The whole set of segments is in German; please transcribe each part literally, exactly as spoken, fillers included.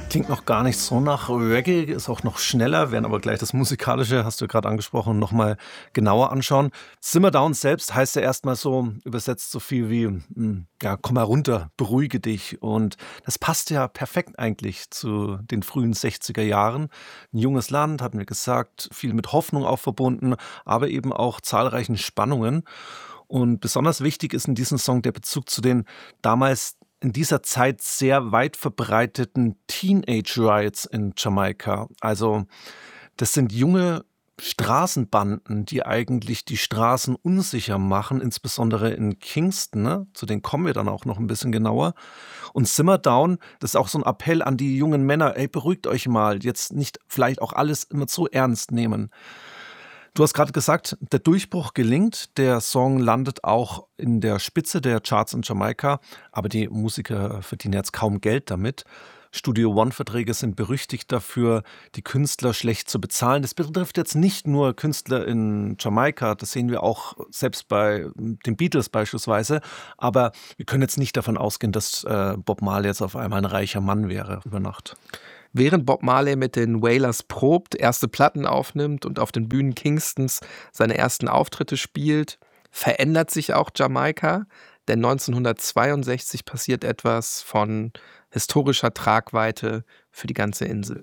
Klingt noch gar nicht so nach Reggae, ist auch noch schneller, werden aber gleich das Musikalische, hast du gerade angesprochen, nochmal genauer anschauen. Simmer Down selbst heißt ja erstmal so, übersetzt so viel wie, hm, ja, komm mal runter, beruhige dich. Und das passt ja perfekt eigentlich zu den frühen sechziger Jahren. Ein junges Land, hatten wir gesagt, viel mit Hoffnung auch verbunden, aber eben auch zahlreichen Spannungen. Und besonders wichtig ist in diesem Song der Bezug zu den damals in dieser Zeit sehr weit verbreiteten Teenage Riots in Jamaika. Also das sind junge Straßenbanden, die eigentlich die Straßen unsicher machen, insbesondere in Kingston, ne? Zu denen kommen wir dann auch noch ein bisschen genauer. Und Simmer Down, das ist auch so ein Appell an die jungen Männer, ey, beruhigt euch mal, jetzt nicht vielleicht auch alles immer zu ernst nehmen. Du hast gerade gesagt, der Durchbruch gelingt. Der Song landet auch in der Spitze der Charts in Jamaika. Aber die Musiker verdienen jetzt kaum Geld damit. Studio One-Verträge sind berüchtigt dafür, die Künstler schlecht zu bezahlen. Das betrifft jetzt nicht nur Künstler in Jamaika, das sehen wir auch selbst bei den Beatles beispielsweise. Aber wir können jetzt nicht davon ausgehen, dass äh, Bob Marley jetzt auf einmal ein reicher Mann wäre über Nacht. Während Bob Marley mit den Wailers probt, erste Platten aufnimmt und auf den Bühnen Kingstons seine ersten Auftritte spielt, verändert sich auch Jamaika, denn neunzehnhundertzweiundsechzig passiert etwas von historischer Tragweite für die ganze Insel.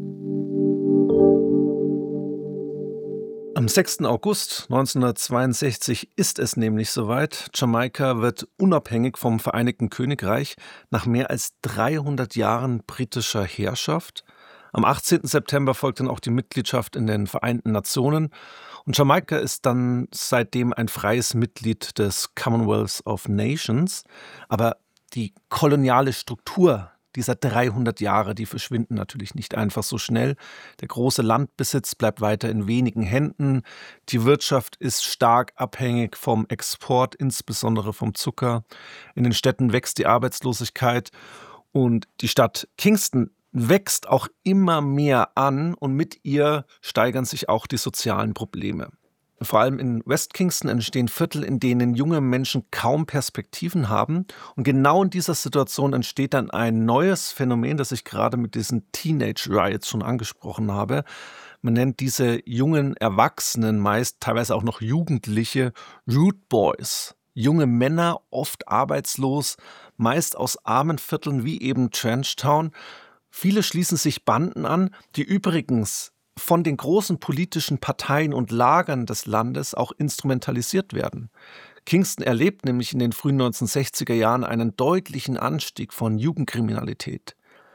Am sechsten August neunzehnhundertzweiundsechzig ist es nämlich soweit. Jamaika wird unabhängig vom Vereinigten Königreich nach mehr als dreihundert Jahren britischer Herrschaft. Am achtzehnten September folgt dann auch die Mitgliedschaft in den Vereinten Nationen. Und Jamaika ist dann seitdem ein freies Mitglied des Commonwealth of Nations. Aber die koloniale Struktur dieser dreihundert Jahre, die verschwinden natürlich nicht einfach so schnell. Der große Landbesitz bleibt weiter in wenigen Händen. Die Wirtschaft ist stark abhängig vom Export, insbesondere vom Zucker. In den Städten wächst die Arbeitslosigkeit und die Stadt Kingston wächst auch immer mehr an und mit ihr steigern sich auch die sozialen Probleme. Vor allem in West Kingston entstehen Viertel, in denen junge Menschen kaum Perspektiven haben. Und genau in dieser Situation entsteht dann ein neues Phänomen, das ich gerade mit diesen Teenage Riots schon angesprochen habe. Man nennt diese jungen Erwachsenen, meist teilweise auch noch Jugendliche, Rude Boys. Junge Männer, oft arbeitslos, meist aus armen Vierteln wie eben Trenchtown. Viele schließen sich Banden an, die übrigens von den großen politischen Parteien und Lagern des Landes auch instrumentalisiert werden. Kingston erlebt nämlich in den frühen neunzehnhundertsechziger Jahren einen deutlichen Anstieg von Jugendkriminalität.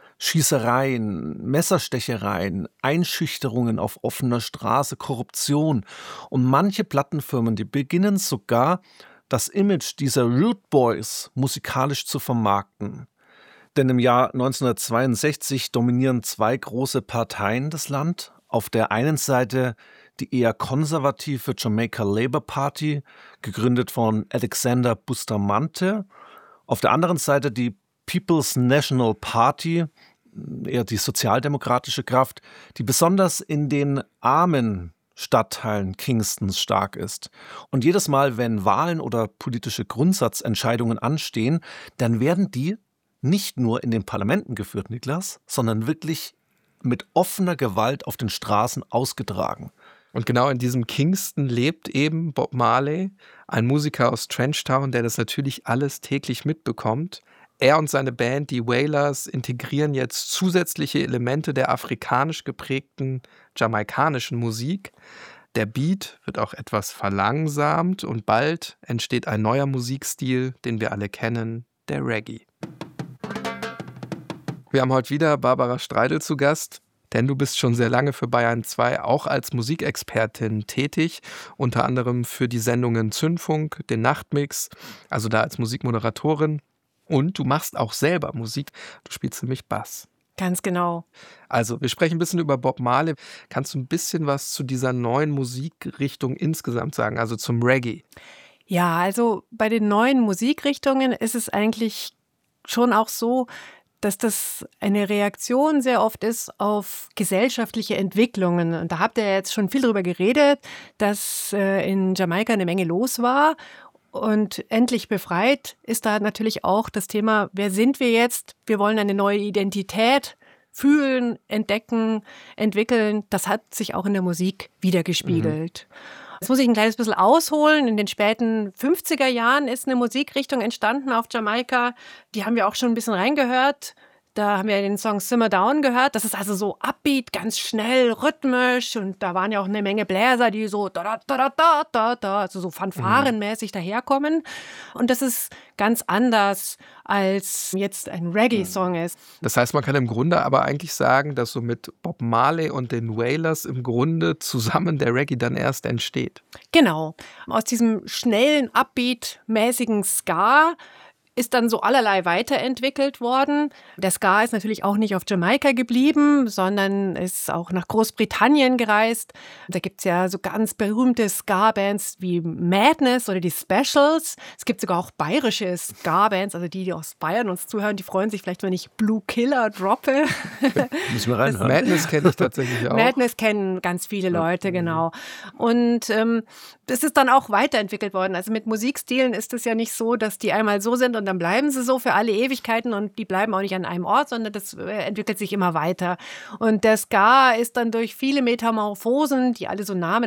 Schießereien, Messerstechereien, Einschüchterungen auf offener Straße, Korruption. Und manche Plattenfirmen, die beginnen sogar, das Image dieser Rude Boys musikalisch zu vermarkten. Denn im Jahr neunzehnhundertzweiundsechzig dominieren zwei große Parteien das Land. Auf der einen Seite die eher konservative Jamaica Labour Party, gegründet von Alexander Bustamante. Auf der anderen Seite die People's National Party, eher die sozialdemokratische Kraft, die besonders in den armen Stadtteilen Kingstons stark ist. Und jedes Mal, wenn Wahlen oder politische Grundsatzentscheidungen anstehen, dann werden die nicht nur in den Parlamenten geführt, Niklas, sondern wirklich mit offener Gewalt auf den Straßen ausgetragen. Und genau in diesem Kingston lebt eben Bob Marley, ein Musiker aus Trenchtown, der das natürlich alles täglich mitbekommt. Er und seine Band, die Wailers, integrieren jetzt zusätzliche Elemente der afrikanisch geprägten jamaikanischen Musik. Der Beat wird auch etwas verlangsamt und bald entsteht ein neuer Musikstil, den wir alle kennen, der Reggae. Wir haben heute wieder Barbara Streidel zu Gast, denn du bist schon sehr lange für Bayern zwei auch als Musikexpertin tätig, unter anderem für die Sendungen Zündfunk, den Nachtmix, also da als Musikmoderatorin. Und du machst auch selber Musik, du spielst nämlich Bass. Ganz genau. Also wir sprechen ein bisschen über Bob Marley. Kannst du ein bisschen was zu dieser neuen Musikrichtung insgesamt sagen, also zum Reggae? Ja, also bei den neuen Musikrichtungen ist es eigentlich schon auch so, dass das eine Reaktion sehr oft ist auf gesellschaftliche Entwicklungen. Und da habt ihr jetzt schon viel drüber geredet, dass äh, in Jamaika eine Menge los war. Und endlich befreit ist da natürlich auch das Thema, wer sind wir jetzt? Wir wollen eine neue Identität fühlen, entdecken, entwickeln, das hat sich auch in der Musik wiedergespiegelt. Mhm. Jetzt muss ich ein kleines bisschen ausholen. In den späten fünfziger Jahren ist eine Musikrichtung entstanden auf Jamaika. Die haben wir auch schon ein bisschen reingehört. Da haben wir den Song Simmer Down gehört. Das ist also so upbeat, ganz schnell, rhythmisch. Und da waren ja auch eine Menge Bläser, die so da da da da da da, also so fanfarenmäßig mhm. daherkommen. Und das ist ganz anders, als jetzt ein Reggae-Song ist. Das heißt, man kann im Grunde aber eigentlich sagen, dass so mit Bob Marley und den Wailers im Grunde zusammen der Reggae dann erst entsteht. Genau. Aus diesem schnellen, upbeat-mäßigen Ska ist dann so allerlei weiterentwickelt worden. Der Ska ist natürlich auch nicht auf Jamaika geblieben, sondern ist auch nach Großbritannien gereist. Da gibt es ja so ganz berühmte Ska-Bands wie Madness oder die Specials. Es gibt sogar auch bayerische Ska-Bands, also die, die aus Bayern uns zuhören, die freuen sich vielleicht, wenn ich Blue Killer droppe. Müssen wir reinhören. Madness kenne ich tatsächlich auch. Madness kennen ganz viele Leute, genau. Und ähm, das ist dann auch weiterentwickelt worden. Also mit Musikstilen ist es ja nicht so, dass die einmal so sind und dann bleiben sie so für alle Ewigkeiten und die bleiben auch nicht an einem Ort, sondern das entwickelt sich immer weiter. Und der Ska ist dann durch viele Metamorphosen, die alle so Namen